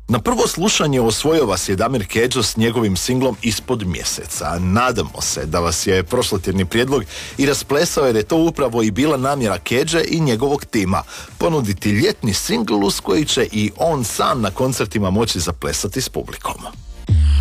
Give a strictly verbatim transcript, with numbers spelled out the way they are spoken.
Na prvo slušanje osvojio vas je Damir Kedžo s njegovim singlom Ispod mjeseca. Nadamo se da vas je prošlotjedni prijedlog i rasplesao, jer je to upravo i bila namjera Kedže i njegovog tima. Ponuditi ljetni singl uz koji će i on sam na koncertima moći zaplesati s publikom.